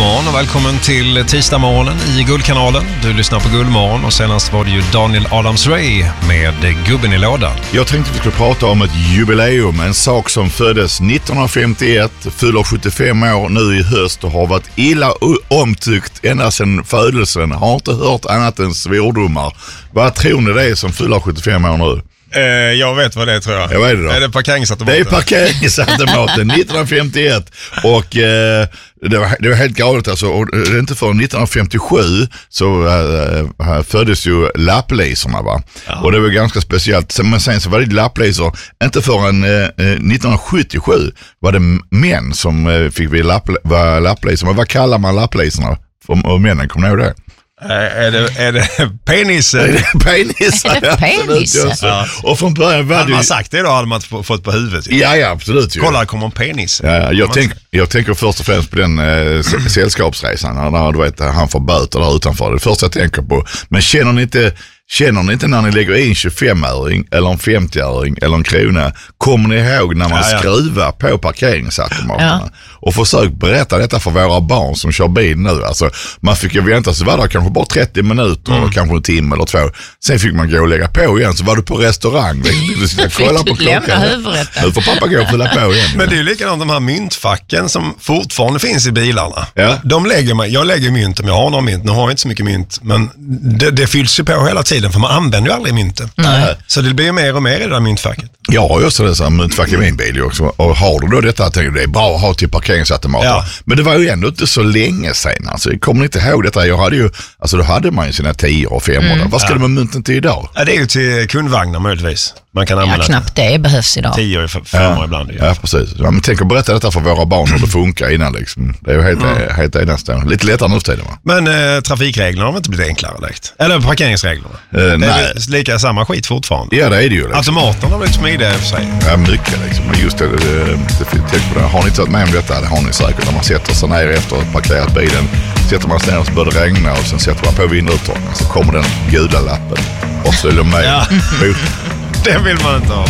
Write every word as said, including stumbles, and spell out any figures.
morgon och välkommen till tisdagsmorgonen i Guldkanalen. Du lyssnar på Guldmorgon och senast var det ju Daniel Adams-Ray med Gubben i lådan. Jag tänkte att vi skulle prata om ett jubileum, en sak som föddes nittonhundrafemtioett, fyller sjuttiofem år nu i höst och har varit illa omtyckt ända sedan födelsen. Har inte hört annat än svordomar. Vad tror ni det är som fyller sjuttiofem år nu? Eh, jag vet vad det är, tror jag. Jag vet det då. Är det parkeringsautomaten? Det är parkeringsautomaten nittonhundrafemtioett och eh, det, var, det var helt galet alltså. Och det är inte för nittonhundrafemtiosju så äh, föddes ju lapplisorna, va? Ja. Och det var ganska speciellt. Men sen så var det lapplisor inte förrän eh, nittonhundrasjuttiosju var det män som eh, fick bli lapp, var lapplisor. Men vad kallar man lapplisorna? Och männen, kommer ni ihåg det? Äh, är det, är det penis? Är det penis? Är det penis? Ja. Och från början var hade det... man sagt det då hade man fått på huvudet. Ja, ja, absolut. Ju. Kolla, kommer en penis. Ja, ja. Jag, tänk, jag tänker först och främst på den eh, sällskapsresan när du vet, han får böter där utanför. Det är det första jag tänker på. Men känner ni inte... Känner ni inte när ni lägger in tjugofem-öring eller en femtio-öring eller en krona, kommer ni ihåg när man ja, ja. skruvar på parkeringsautomaterna? Ja. Och försök berätta detta för våra barn som kör bil nu. Alltså, man fick ju vänta så var det kanske bara trettio minuter mm. eller kanske en timme eller två. Sen fick man gå och lägga på igen, så var du på restaurang. Du ska kolla på klockan. Nu får pappa gå och fylla på igen. Men det är ju likadant de här myntfacken som fortfarande finns i bilarna. Ja. De lägger man, jag lägger mynt om jag har någon mynt. Nu har jag inte så mycket mynt, men det, det fylls ju på hela tiden. För man använder ju aldrig mynten. Nej. Så det blir ju mer och mer i det där myntfacket. Jag har ju också det myntfack i min bil också. Och har du då detta, tänker det är bra att ha till parkeringsautomater. Ja. Men det var ju ändå inte så länge sedan. Alltså, jag kommer inte ihåg detta. Jag hade ju, alltså då hade man ju sina tio och fem mm. Vad ska ja. det med mynten till idag? Ja, det är ju till kundvagnar möjligtvis. Man kan använda ja, knappt det behövs idag. Tio och fem ja. ibland. Ja, ja precis. Ja, men tänk att berätta detta för våra barn hur det funkar innan liksom. Det är ju helt, mm. helt enastående. Lite lättare nu för tiden, va? Men eh, trafikreglerna har inte blivit enklare direkt. Eller parkeringsreglerna. Eh, det nej. är lika samma skit fortfarande. Ja, det är det ju. Liksom. Automaterna har blivit smidiga för sig. Ja, mycket liksom. Men just det, det, det, det, har ni tagit med om detta? Det har ni säkert. När man sätter sig ner efter att parkerat bilen, sätter man sig ner och så börjar det regna och sen sätter man på vindrutorna så kommer den gula lappen och så är de med. Ja. Det vill man inte ha.